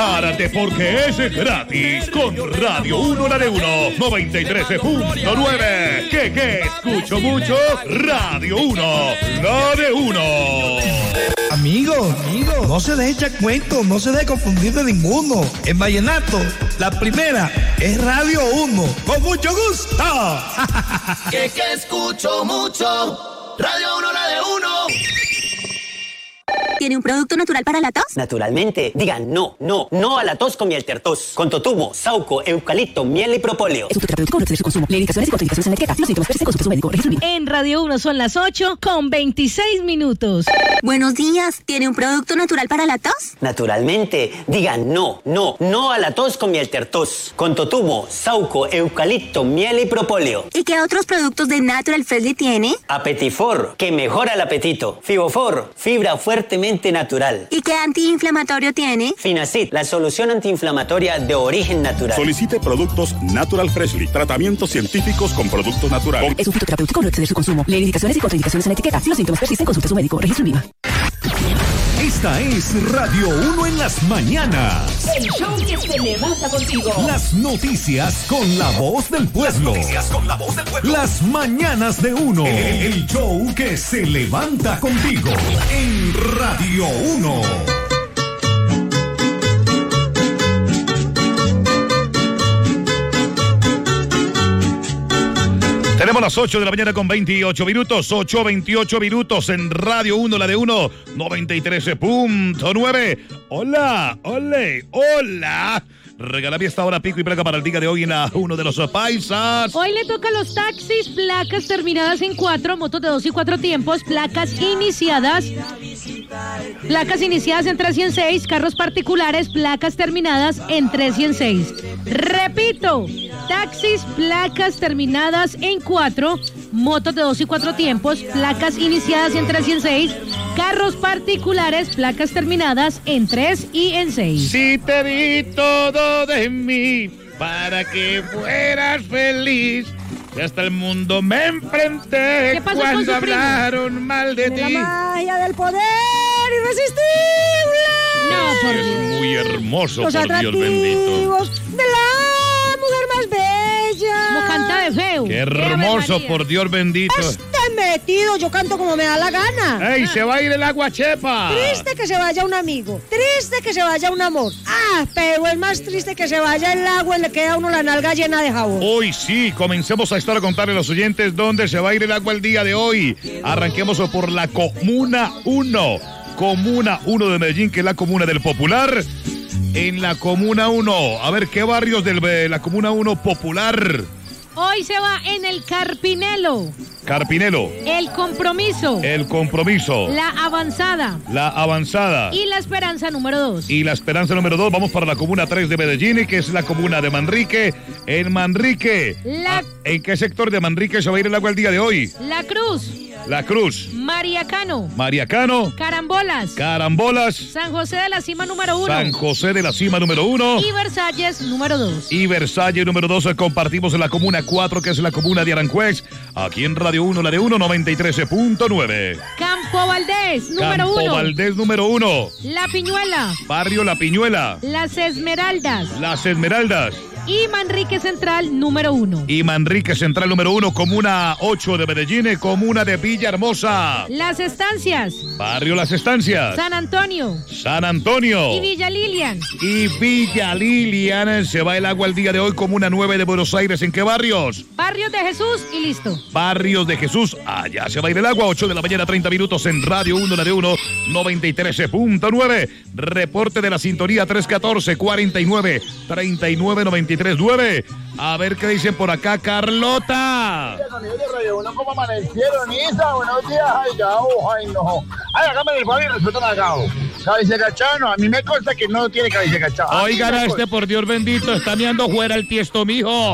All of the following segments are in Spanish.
Párate porque es gratis con Radio 1 la de 1 93.9. ¿Qué? ¿Escucho mucho? Radio 1 la de 1. Amigo, no se deje echar cuento, no se deje confundir de ninguno. En vallenato, la primera es Radio 1. Con mucho gusto. Que escucho mucho. Radio 1 la de 1. ¿Tiene un producto natural para la tos? Naturalmente. Digan no a la tos con miel tertos. Con totumo, sauco, eucalipto, miel y propóleo. Es un terapéutico, no exceder su consumo. Lee indicaciones y contraindicaciones en la etiqueta. Si los síntomas persisten, consulte a su médico. En Radio 1 son las 8:26. Buenos días. ¿Tiene un producto natural para la tos? Naturalmente. Digan no a la tos con miel tertos. Con totumo, sauco, eucalipto, miel y propóleo. ¿Y qué otros productos de Natural Freshly tiene? Apetifor, que mejora el apetito. Fibofor, fibra fuertemente natural. ¿Y qué antiinflamatorio tiene? Finacid, la solución antiinflamatoria de origen natural. Solicite productos Natural Freshly. Tratamientos científicos con productos naturales. Es un fitoterapéutico, no exceder su consumo. Lee indicaciones y contraindicaciones en la etiqueta. Si los síntomas persisten, consulte a su médico. Registro INVIMA. Esta es Radio 1 en las mañanas. El show que se levanta contigo. Las noticias con la voz del pueblo. Las mañanas de 1. El show que se levanta contigo. En Radio 1. Tenemos las 8 de la mañana con 28 minutos, 8:28 minutos en Radio 1, la de 1, 93.9. Hola. Regálame esta hora pico y placa para el día de hoy en la 1 de los paisas. Hoy le toca a los taxis, placas terminadas en 4, motos de 2 y 4 tiempos, placas iniciadas en 3 y en 6, carros particulares, placas terminadas en 3 y en 6. Repito, taxis, placas terminadas en 4, motos de 2 y 4 tiempos, placas iniciadas en 3 y en 6, carros particulares, placas terminadas en 3 y en 6. Si te di todo de mí para que fueras feliz, y hasta el mundo me enfrenté. ¿Qué pasó cuando con su primo? Hablaron mal de ti. La magia del poder irresistible. No, por Es Dios. muy hermoso, Los por Dios bendito. atractivos de la mujer más bella. Como canta de feo. Qué hermoso, María. por Dios bendito. Está metido, yo canto como me da la gana. ¡Ey, se va a ir el agua, chepa! Triste que se vaya un amigo, triste que se vaya un amor. Pero es más triste que se vaya el agua y le queda a uno la nalga llena de jabón. Hoy sí, comencemos a estar a contarle a los oyentes dónde se va a ir el agua el día de hoy. Arranquemos por la Comuna 1. Comuna 1 de Medellín, que es la comuna del Popular. En la Comuna 1, a ver, ¿qué barrios de la Comuna 1 Popular? Hoy se va en el Carpinelo, Carpinelo, el Compromiso, el Compromiso, la Avanzada la Avanzada y la Esperanza número 2. y la Esperanza número 2. Vamos para la Comuna 3 de Medellín, que es la comuna de Manrique. En Manrique, ¿en qué sector de Manrique se va a ir el agua el día de hoy? La Cruz, La Cruz, Mariacano, Mariacano, Carambolas, Carambolas, San José de la Cima número 1, San José de la Cima número 1 y Versalles número 2. y Versalles número 2. Compartimos en la Comuna 4, que es la comuna de Aranjuez, aquí en Radio 1, la de 1, 93.9. Campo Valdés número 1, Campo Valdés número 1, La Piñuela, Barrio La Piñuela, Las Esmeraldas Las Esmeraldas y Manrique Central número 1. y Manrique Central número 1, Comuna 8 de Medellín, Comuna de Villahermosa, Las Estancias, Barrio Las Estancias, San Antonio San Antonio y Villa Lilian. y Villa Lilian. Se va el agua el día de hoy, Comuna 9 de Buenos Aires. ¿En qué barrios? Barrios de Jesús y listo. Barrios de Jesús, allá se va a ir el agua, 8 de la mañana, 30 minutos en Radio 1, la de 1, 93.9. Reporte de la sintonía 314-49-39-93-9. A ver qué dicen por acá, Carlota. ¿Cómo amanecieron, Isa? Buenos días, ay, Gabo, ay, no. Ay, hágame el favor y respetan a Gabo. Cabeza cachado, no, a mí me consta que no tiene cabeza cachado. Oigan a este, por Dios bendito, está meando fuera el tiesto, mijo.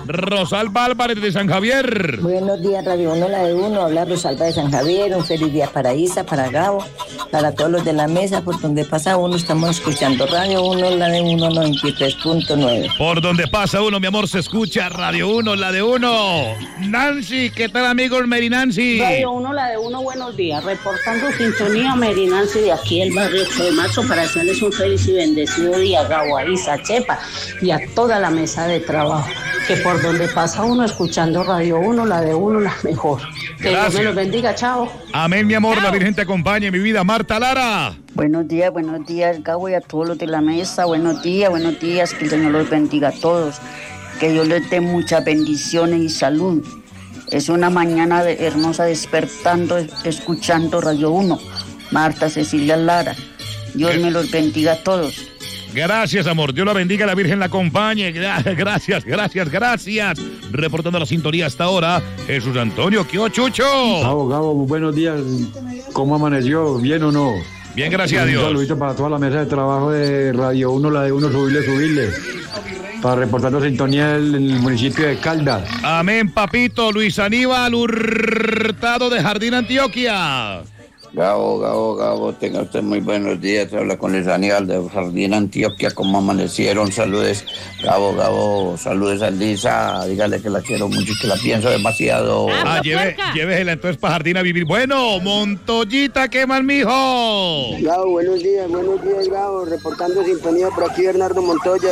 Rosalba Álvarez de San Javier. Buenos días, Radio 1, la de 1. Habla Rosalba de San Javier. Un feliz día para Isa, para Gabo, para todos los de la mesa. Por donde pasa uno, estamos escuchando Radio 1, la de 1, 93.9. Por donde pasa uno, mi amor, se escucha Radio 1, la de 1. Nancy, ¿qué tal, amigos? Mary Nancy. Radio 1, la de 1, buenos días. Reportando sintonía, Mary Nancy, de aquí del barrio 8 de marzo, para hacerles un feliz y bendecido día, Gabo, a Isa, Chepa y a toda la mesa de trabajo. Que por donde pasa uno escuchando Radio 1, la de 1, la mejor. Que Dios me los bendiga, chao. Amén, mi amor, chao. La Virgen te acompañe, mi vida. Marta Lara. Buenos días, Gabo, y a todos los de la mesa. Buenos días, que el Señor los bendiga a todos. Que Dios les dé muchas bendiciones y salud. Es una mañana hermosa despertando, escuchando Radio 1. Marta Cecilia Lara. Dios me los bendiga a todos. Gracias, amor. Dios la bendiga, la Virgen la acompañe. Gracias. Reportando la sintonía hasta ahora, Jesús Antonio. ¿Qué Chucho? Gabo, buenos días. ¿Cómo amaneció? ¿Bien o no? Bien, gracias a Dios. Un saludito para toda la mesa de trabajo de Radio 1, la de 1, subirle. Para reportar la sintonía en el municipio de Caldas. Amén, papito. Luis Aníbal Hurtado de Jardín, Antioquia. Gabo, tenga usted muy buenos días. Habla con Luis Aníbal de Jardín, Antioquia. ¿Cómo amanecieron? Saludes, Gabo, saludes a Lisa. Dígale que la quiero mucho y que la pienso demasiado. Llévesela entonces para Jardín a vivir. Bueno, Montoyita, ¿qué más, mijo? Gabo, buenos días, Gabo. Reportando sintonía por aquí, Bernardo Montoya,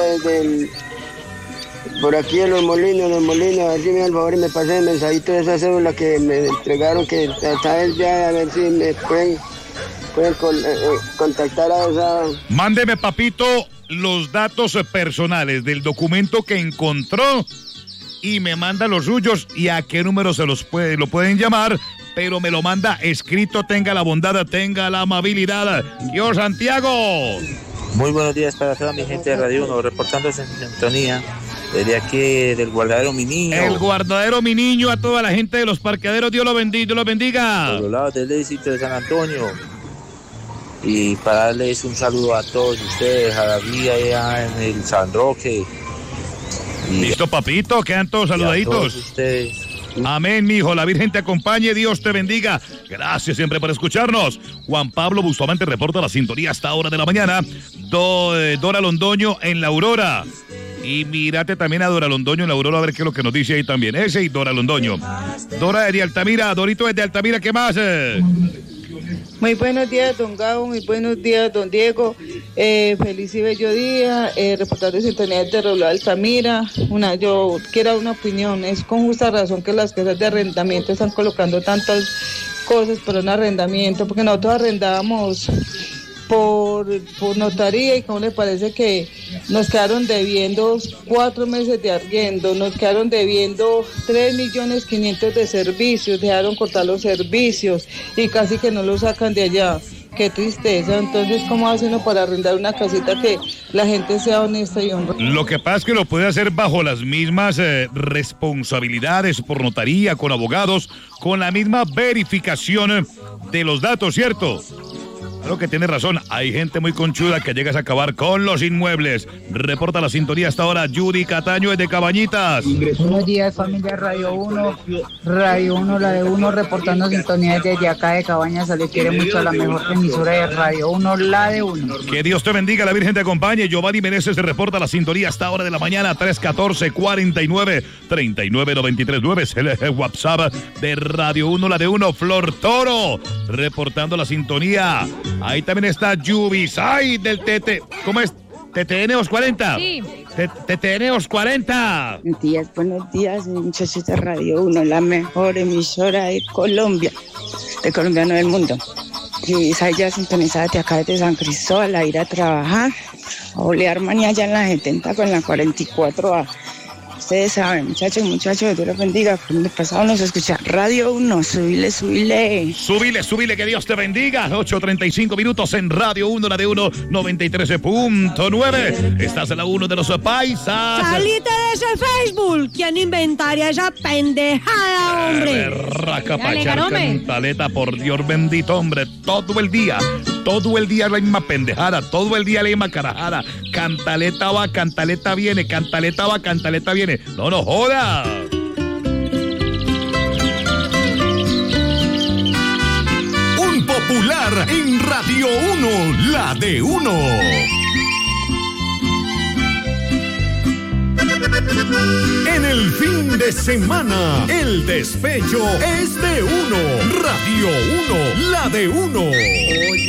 por aquí en los molinos, a ver si me da el favor y me pasen el mensajito de esa cédula que me entregaron, que hasta él ya, a ver si me pueden contactar a esa... Mándeme, papito, los datos personales del documento que encontró y me manda los suyos y a qué número lo pueden llamar, pero me lo manda escrito. Tenga la bondad, tenga la amabilidad. Yo, Santiago. Muy buenos días para toda mi gente de Radio 1, reportando en sintonía desde aquí del Guardadero Mi Niño. El Guardadero Mi Niño, a toda la gente de los parqueaderos, Dios los bendiga. Por los lados del éxito de San Antonio. Y para darles un saludo a todos ustedes, a la vida allá en el San Roque. Listo, papito, quedan todos saludaditos. A todos ustedes. Amén, mijo, la Virgen te acompañe, Dios te bendiga. Gracias siempre por escucharnos. Juan Pablo Bustamante reporta la sintonía hasta hora de la mañana. Dora Londoño en La Aurora. Y mírate también a Dora Londoño en La Aurora, a ver qué es lo que nos dice ahí también. Ese y Dora Londoño. Dora de Altamira, Dorito de Altamira, ¿qué más? Muy buenos días, don Gabo, muy buenos días, don Diego. Feliz y bello día, reportando sintonía de Regular Altamira. Yo quiero una opinión, es con justa razón que las casas de arrendamiento están colocando tantas cosas por un arrendamiento, porque nosotros arrendábamos por notaría y como le parece que nos quedaron debiendo 4 meses de arriendo, nos quedaron debiendo 3.500.000 de servicios, dejaron cortar los servicios y casi que no lo sacan de allá. Qué tristeza. Entonces, ¿cómo hace uno para arrendar una casita que la gente sea honesta y honrada? Lo que pasa es que lo puede hacer bajo las mismas responsabilidades, por notaría, con abogados, con la misma verificación de los datos, ¿cierto? Claro que tiene razón, hay gente muy conchuda que llegas a acabar con los inmuebles. Reporta la sintonía hasta ahora, Judy Cataño desde Cabañitas. Buenos días, familia Radio 1, la de 1, reportando sintonía desde acá de Cabañas. Se le quiere mucho a la mejor emisora de Radio 1, la de 1. Que Dios te bendiga, la Virgen te acompañe. Giovanni Meneses se reporta la sintonía hasta hora de la mañana, 314-49-39-93-9. Es el WhatsApp de Radio 1, la de 1. Flor Toro, reportando la sintonía. Ahí también está Yubisay del TT. ¿Cómo es? ¿TTN 40? Sí. TTN 40. Buenos días, muchachos de Radio 1, la mejor emisora de Colombia, de colombiano del mundo. Yubisay ya sintonizada de acá de San Cristóbal a ir a trabajar, a olear mañana allá en la 70 con la 44A. Ustedes saben, muchachos, Dios los bendiga. Por el pasado nos escucha Radio 1, subile. Subile, que Dios te bendiga. 8:35 minutos en Radio 1, la de 1, 93.9. Estás en la 1 de los paisas. Salite de ese Facebook. ¿Quién inventaría esa pendejada, hombre? Berraca, pachar, cantaleta, por Dios bendito, hombre. Todo el día todo el día la misma pendejada, todo el día la misma carajada. Cantaleta va, cantaleta viene, cantaleta va, cantaleta viene. No nos joda. Un popular en Radio 1, la de uno. En el fin de semana, el despecho es de uno. Radio 1, la de uno.